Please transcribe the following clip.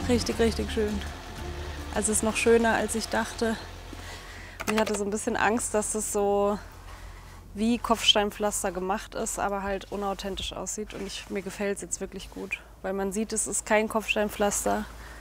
Richtig, richtig schön. Also es ist noch schöner, als ich dachte. Und ich hatte so ein bisschen Angst, dass es so wie Kopfsteinpflaster gemacht ist, aber halt unauthentisch aussieht. Und mir gefällt es jetzt wirklich gut, weil man sieht, es ist kein Kopfsteinpflaster.